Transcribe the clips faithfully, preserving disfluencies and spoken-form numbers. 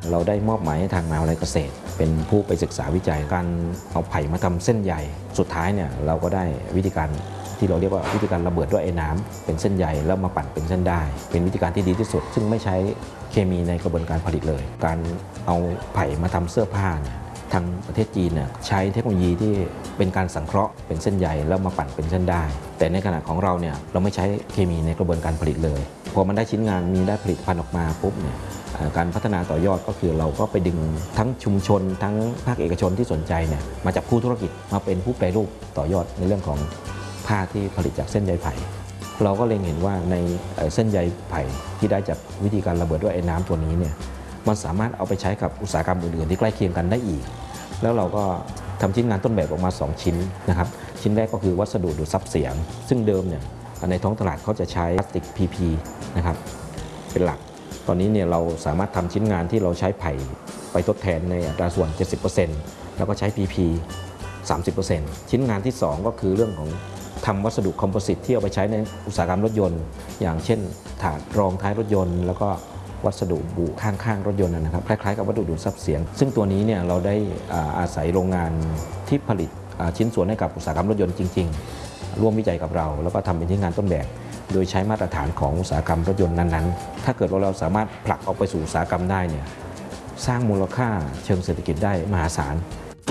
เราได้มอบหมายให้ทางมหาวิทยาลัยเกษตรเป็นผู้ไปศึกษาวิจัยการเอาไผ่มาทำเส้นใยสุดท้ายเนี่ยเราก็ได้วิธีการที่เราเรียกว่าวิธีการระเบิดด้วยไอ้น้ำเป็นเส้นใยแล้วมาปั่นเป็นเส้นได้เป็นวิธีการที่ดีที่สุดซึ่งไม่ใช้เคมีในกระบวนการผลิตเลยการเอาไผ่มาทำเสื้อผ้าเนี่ยทางประเทศจีนเนี่ยใช้เทคโนโลยีที่เป็นการสังเคราะห์เป็นเส้นใยแล้วมาปั่นเป็นเส้นได้แต่ในขณะของเราเนี่ยเราไม่ใช้เคมีในกระบวนการผลิตเลยพอมันได้ชิ้นงานมีได้ผลิตภัณฑ์ออกมาปุ๊บเนี่ยการพัฒนาต่อยอดก็คือเราก็ไปดึงทั้งชุมชนทั้งภาคเอกชนที่สนใจเนี่ยมาจับคู่ธุรกิจมาเป็นผู้แปรรูปต่อยอดในเรื่องของผ้าที่ผลิตจากเส้นใยไผ่เราก็เล็งเห็นว่าในเส้นใยไผ่ที่ได้จากวิธีการระเบิดด้วยไอ้น้ำตัวนี้เนี่ยมันสามารถเอาไปใช้กับอุตสาหกรรมอื่นๆที่ใกล้เคียงกันได้อีกแล้วเราก็ทำชิ้นงานต้นแบบออกมาสองชิ้นนะครับชิ้นแรกก็คือวัสดุดูดซับเสียงซึ่งเดิมเนี่ยในท้องตลาดเขาจะใช้พลาสติก พี พี นะครับเป็นหลักตอนนี้เนี่ยเราสามารถทำชิ้นงานที่เราใช้ไผ่ไปทดแทนในอัตราส่วน เจ็ดสิบเปอร์เซ็นต์ แล้วก็ใช้ พี พี สามสิบเปอร์เซ็นต์ ชิ้นงานที่สองก็คือเรื่องของทำวัสดุคอมโพสิตที่เอาไปใช้ในอุตสาหกรรมรถยนต์อย่างเช่นถาดรองท้ายรถยนต์แล้วก็วัสดุบุข้างๆรถยนต์นะครับคล้ายๆกับวัสดุดูดซับเสียงซึ่งตัวนี้เนี่ยเราได้อาศัยโรงงานที่ผลิตชิ้นส่วนให้กับอุตสาหกรรมรถยนต์จริงๆร่วมวิจัยกับเราแล้วก็ทำเป็นชิ้นงานต้นแบบโดยใช้มาตรฐานของอุตสาหกรรมรถยนต์นั้นๆถ้าเกิดว่าเราสามารถผลักออกไปสู่อุตสาหกรรมได้เนี่ยสร้างมูลค่าเชิงเศรษฐกิจได้มหาศาล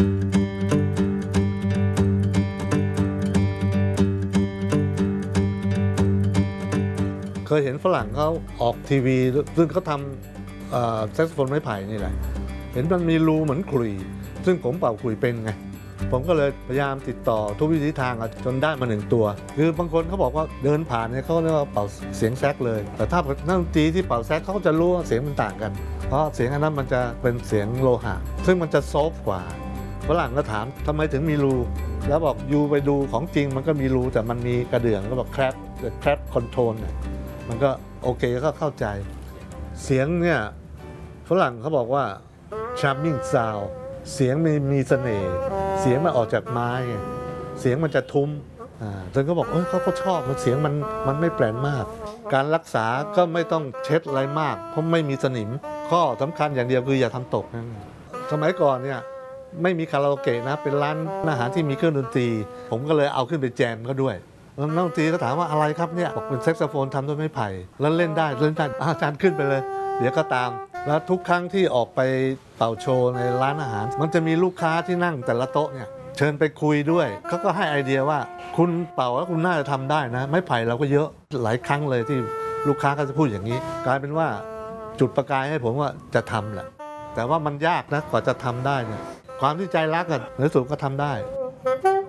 เคยเห็นฝรั่งเขาออกทีวีซึ่งเขาทำแซกโซโฟนไม้ไผ่นี่แหละเห็นมันมีรูเหมือนขลุ่ยซึ่งผมเป่าขลุ่ยเป็นไงผมก็เลยพยายามติดต่อทุกวิธีทางจนได้มาหนึ่งตัวคือบางคนเขาบอกว่าเดินผ่านเนี่ยเขาเรียกว่าเป่าเสียงแซกเลยแต่ถ้านักดนตรีที่เป่าแซกเขาก็จะรู้ว่าเสียงมันต่างกันเพราะเสียงอันนั้นมันจะเป็นเสียงโลหะซึ่งมันจะซอฟต์กว่าฝรั่งก็ถามทำไมถึงมีรูแล้วบอกยูไปดูของจริงมันก็มีรูแต่มันมีกระเดื่องแล้วบอกแครปแครปคอนโทรลเนี่ยมันก็โอเคก็เข้าใจเสียงเนี่ยฝรั่งเขาบอกว่า charming sound เสียงมีมีเสน่ห์เสียงมันออกจากไม้เสียงมันจะทุ้มอ่าจนเขาบอกเอ้ยเขาก็ชอบมันเสียงมันมันไม่แปลนมากการรักษาก็ไม่ต้องเช็ดอะไรมากเพราะไม่มีสนิมข้อสำคัญอย่างเดียวคืออย่าทำตกนั่นสมัยก่อนเนี่ยไม่มีคาราโอเกะนะเป็นร้านอาหารที่มีเครื่องดนตรีผมก็เลยเอาขึ้นไปแจมก็ด้วยนักดนตรีก็ถามว่าอะไรครับเนี่ยบอกเป็นแซกโซโฟนทำด้วยไม้ไผ่แล้วเล่นได้เล่นได้อาจารย์ขึ้นไปเลยเดี๋ยวก็ตามแล้วทุกครั้งที่ออกไปเป่าโชว์ในร้านอาหารมันจะมีลูกค้าที่นั่งแต่ละโต๊ะเนี่ยเชิญไปคุยด้วยเขาก็ให้ไอเดียว่าคุณเป่าแล้วคุณน่าจะทำได้นะไม้ไผ่เราก็เยอะหลายครั้งเลยที่ลูกค้าก็จะพูดอย่างนี้กลายเป็นว่าจุดประกายให้ผมว่าจะทำแหละแต่ว่ามันยากนะกว่าจะทำได้เนี่ยความที่ใจรักกันในสุดก็ทำได้